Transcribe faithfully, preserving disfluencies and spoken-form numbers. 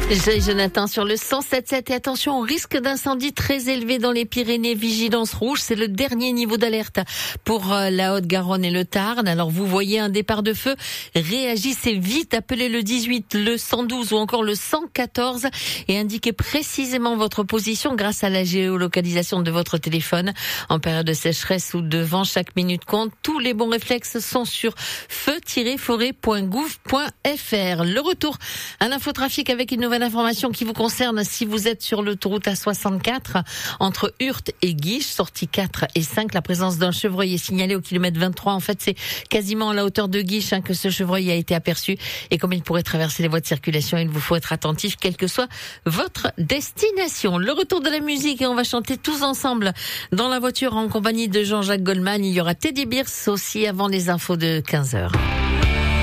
J'ai Jonathan sur le cent sept sept et attention au risque d'incendie très élevé dans les Pyrénées. Vigilance rouge, c'est le dernier niveau d'alerte pour la Haute-Garonne et le Tarn. Alors vous voyez un départ de feu, réagissez vite, appelez le dix-huit, le cent douze ou encore le cent quatorze et indiquez précisément votre position grâce à la géolocalisation de votre téléphone. En période de sécheresse ou de vent, chaque minute compte. Tous les bons réflexes sont sur feu tiret forêt point gouv point f r. Le retour à l'infotrafic avec une nouvelle information qui vous concerne si vous êtes sur l'autoroute A soixante-quatre entre Hurth et Guiche, sortie quatre et cinq. La présence d'un chevreuil est signalée au kilomètre vingt-trois. En fait, c'est quasiment à la hauteur de Guiche hein, que ce chevreuil a été aperçu. Et comme il pourrait traverser les voies de circulation, il vous faut être attentif, quelle que soit votre destination. Le retour de la musique et on va chanter tous ensemble dans la voiture en compagnie de Jean-Jacques Goldman. Il y aura Teddy Bears aussi avant les infos de quinze heures.